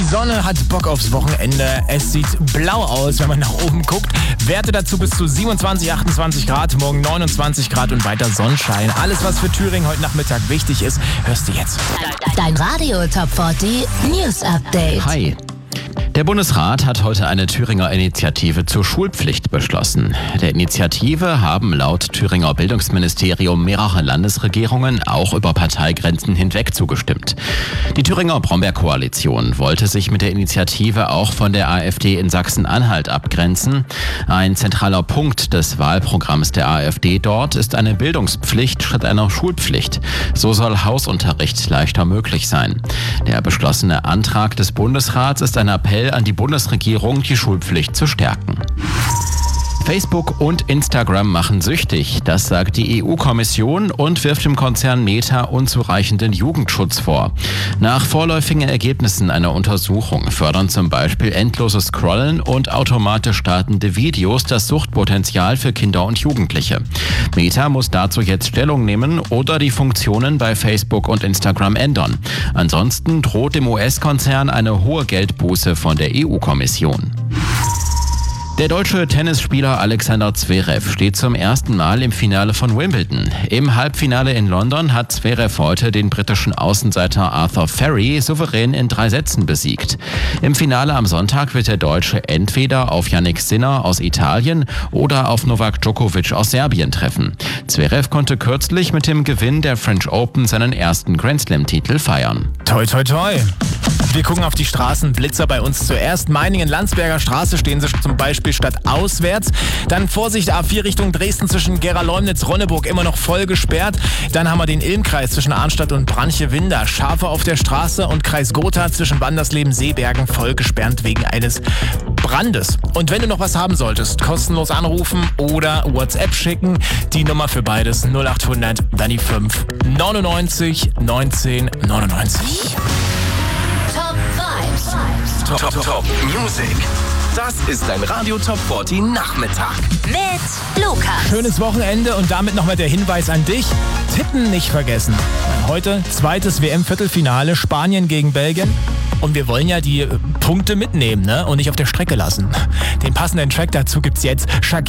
Sonne hat Bock aufs Wochenende. Es sieht blau aus, wenn man nach oben guckt. Werte dazu bis zu 27, 28 Grad, morgen 29 Grad und weiter Sonnenschein. Alles, was für Thüringen heute Nachmittag wichtig ist, hörst du jetzt. Dein Radio Top 40 News Update. Hi. Der Bundesrat hat heute eine Thüringer Initiative zur Schulpflicht beschlossen. Der Initiative haben laut Thüringer Bildungsministerium mehrere Landesregierungen auch über Parteigrenzen hinweg zugestimmt. Die Thüringer Brombeerkoalition wollte sich mit der Initiative auch von der AfD in Sachsen-Anhalt abgrenzen. Ein zentraler Punkt des Wahlprogramms der AfD dort ist eine Bildungspflicht statt einer Schulpflicht. So soll Hausunterricht leichter möglich sein. Der beschlossene Antrag des Bundesrats ist ein Appell an die Bundesregierung, die Schulpflicht zu stärken. Facebook und Instagram machen süchtig, das sagt die EU-Kommission und wirft dem Konzern Meta unzureichenden Jugendschutz vor. Nach vorläufigen Ergebnissen einer Untersuchung fördern zum Beispiel endloses Scrollen und automatisch startende Videos das Suchtpotenzial für Kinder und Jugendliche. Meta muss dazu jetzt Stellung nehmen oder die Funktionen bei Facebook und Instagram ändern. Ansonsten droht dem US-Konzern eine hohe Geldbuße von der EU-Kommission. Der deutsche Tennisspieler Alexander Zverev steht zum ersten Mal im Finale von Wimbledon. Im Halbfinale in London hat Zverev heute den britischen Außenseiter Arthur Ferry souverän in 3 Sätzen besiegt. Im Finale am Sonntag wird der Deutsche entweder auf Jannik Sinner aus Italien oder auf Novak Djokovic aus Serbien treffen. Zverev konnte kürzlich mit dem Gewinn der French Open seinen ersten Grand-Slam-Titel feiern. Toi, toi, toi. Wir gucken auf die Straßenblitzer bei uns zuerst. Meiningen-Landsberger Straße stehen sie zum Beispiel statt auswärts. Dann Vorsicht, A4 Richtung Dresden zwischen Gera-Leumnitz-Ronneburg immer noch voll gesperrt. Dann haben wir den Ilmkreis zwischen Arnstadt und Branche-Winder. Schafe auf der Straße und Kreis Gotha zwischen Wandersleben-Seebergen voll gesperrt wegen eines Brandes. Und wenn du noch was haben solltest, kostenlos anrufen oder WhatsApp schicken. Die Nummer für beides 0800 dann die 5 99 19 99. Top Music. Das ist dein Radio Top 40 Nachmittag. Mit Lukas. Schönes Wochenende und damit nochmal der Hinweis an dich. Tippen nicht vergessen. Heute zweites WM-Viertelfinale, Spanien gegen Belgien. Und wir wollen ja die Punkte mitnehmen, ne? Und nicht auf der Strecke lassen. Den passenden Track dazu gibt's jetzt. Shakira